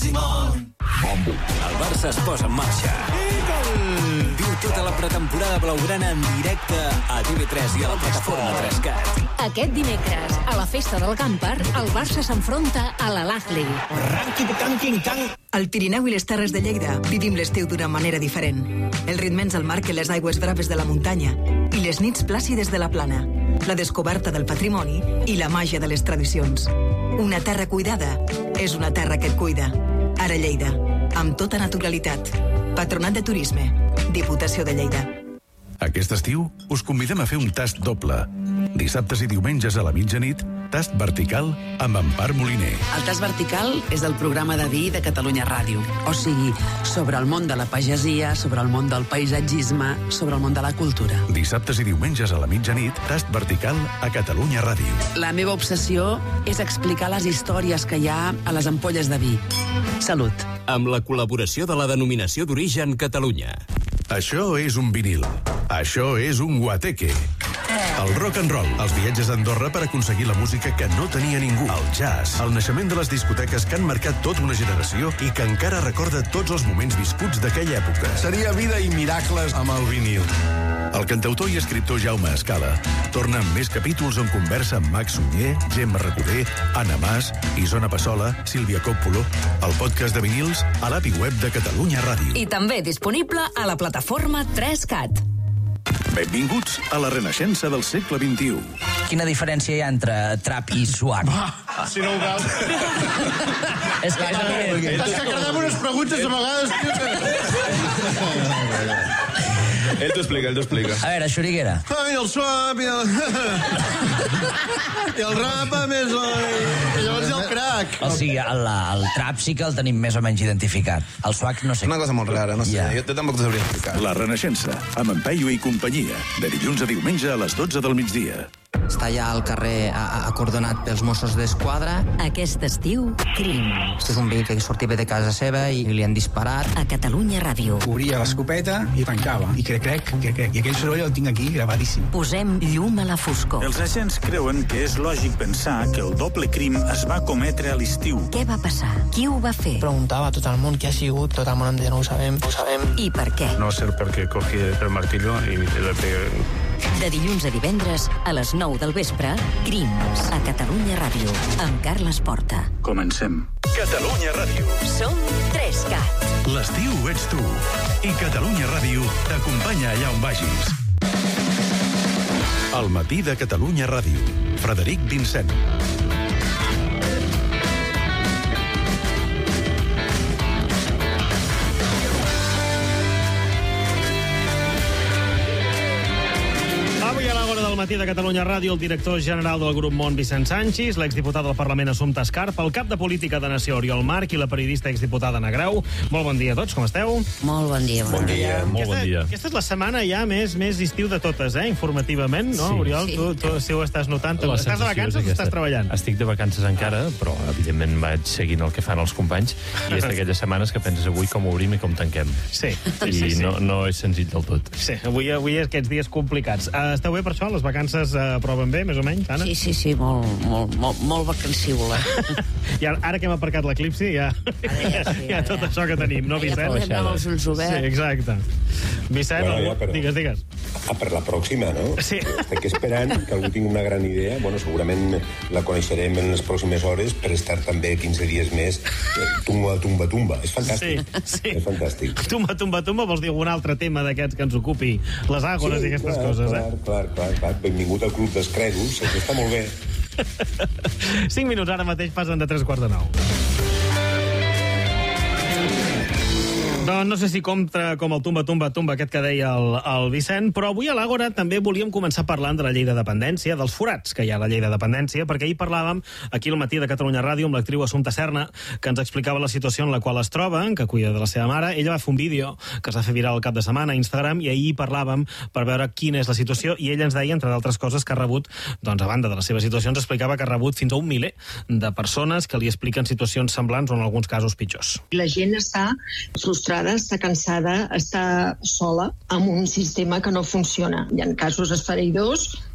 Simón. El Barça es posa en marxa. Viu tota la pretemporada blaugrana en directe a TV3 i a la plataforma 3CAT. Aquest dimecres, a la festa del Camper, el Barça s'enfronta a l'Al-Ahly. Al Pirineu i les Terres de Lleida vivim l'estiu d'una manera diferent. El ritme ens el marquen les aigües braves de la muntanya i les nits plàcides de la plana, la descoberta del patrimoni i la màgia de les tradicions. Una terra cuidada és una terra que et cuida. Ara Lleida, amb tota naturalitat. Patronat de Turisme, Diputació de Lleida. Aquest estiu us convidem a fer un tast doble. Dissabtes i diumenges a la mitjanit, tast vertical amb Empar Moliner. El tast vertical és del programa de vi de Catalunya Ràdio. O sigui, sobre el món de la pagesia, sobre el món del paisatgisme, sobre el món de la cultura. Dissabtes i diumenges a la mitjanit, tast vertical a Catalunya Ràdio. La meva obsessió és explicar les històries que hi ha a les ampolles de vi. Salut. Amb la col·laboració de la Denominació d'Origen Catalunya. Això és un vinil. Això és un guateque. El rock and roll, els viatges a Andorra per aconseguir la música que no tenia ningú. El jazz, el naixement de les discoteques que han marcat tota una generació i que encara recorda tots els moments viscuts d'aquella època. Seria vida i miracles amb el vinil. El cantautor i escriptor Jaume Escala torna amb més capítols on conversa amb Max Sunyer, Gemma Recoder, Anna Mas, Isona Passola, Sílvia Coppola, el podcast de vinils a l'API web de Catalunya Ràdio. I també disponible a la plataforma 3CAT. Benvinguts a la renaixença del segle XXI. Quina diferència hi ha entre trap i swag? Si no ho veus. És que és evident. És que quedem unes preguntes a vegades, tio. Ell t'ho explica. A veure, Xuriguera. Ai, el swap i el... I el rap més... I llavors hi ha el crack. O sigui, el trap sí que el tenim més o menys identificat. El swag no sé. Una cosa molt rara, no sé. Ja. Jo tampoc t'ho sabria explicar. La renaixença, amb en Peyu i companyia. De dilluns a diumenge a les 12 del migdia. Està allà al carrer acordonat pels Mossos d'Esquadra. Aquest estiu, Crims. És un veí que sortia de casa seva i li han disparat. A Catalunya Ràdio. Obria l'escopeta i tancava. I crec. I aquell soroll el tinc aquí gravadíssim. Posem llum a la foscor. Els agents creuen que és lògic pensar que el doble crim es va cometre a l'estiu. Què va passar? Qui ho va fer? Preguntava a tot el món qui ha sigut, tot el món em deia no ho sabem. I per què? No sé per què cogí el martillo i le pegué. De dilluns a divendres, a les 9 del vespre, Crims, a Catalunya Ràdio, amb Carles Porta. Comencem. Catalunya Ràdio. Som 3CAT. L'estiu ets tu. I Catalunya Ràdio t'acompanya allà on vagis. El matí de Catalunya Ràdio. Frederic Vincent. Del matí de Catalunya Ràdio, el director general del Grup Món, Vicent Sanchis, l'exdiputat del Parlament, Assumpta Escarp, el cap de Política de Nació, Oriol March, i la periodista exdiputada Anna Grau. Molt bon dia a tots, com esteu? Molt bon dia. Bon dia. Molt bon dia. Aquesta és la setmana ja més estiu de totes, informativament, no, sí. Oriol? Sí. Tu si ho estàs notant. Estàs de vacances o estàs treballant? Estic de vacances encara, però evidentment vaig seguint el que fan els companys, i és d'aquelles setmanes que penses avui com obrim i com tanquem. Sí. I no és senzill del tot. Sí, avui aquests dies complicats. Esteu bé per això? Les vacances aproven bé, més o menys, Anna? Sí, molt vacancívola. I ara que hem aparcat l'eclipsi, ja tot això que tenim, no, Vicent? Ja podem veure els ulls oberts. Sí, exacte. Vicent, digues. Per la pròxima, no? Sí. Estic esperant que algú tingui una gran idea. Bueno, segurament la coneixerem en les pròximes hores per estar també 15 dies més tumba. És fantàstic. Sí. És fantàstic. Tumba vols dir algun altre tema d'aquests que ens ocupi? Les àgores i aquestes coses, Clar. Benvingut al Club dels Credos. Això està molt bé. 5 minuts ara mateix passen de 3:45. Doncs no sé si compta com el tumba aquest que deia el Vicent, però avui a l'Àgora també volíem començar parlant de la llei de dependència, dels forats que hi ha a la llei de dependència, perquè ahir parlàvem aquí al matí de Catalunya Ràdio amb l'actriu Assumpta Serna, que ens explicava la situació en la qual es troba, que cuida de la seva mare. Ella va fer un vídeo que es va fer viral el cap de setmana a Instagram, i ahir parlàvem per veure quina és la situació, i ella ens deia, entre d'altres coses, que ha rebut, doncs a banda de les seves situacions, explicava que ha rebut fins a 1 miler de persones que li expliquen situacions semblants o en alguns casos pitjors. La gent està frustrada, està cansada, està sola amb un sistema que no funciona. Hi ha casos esfereïdors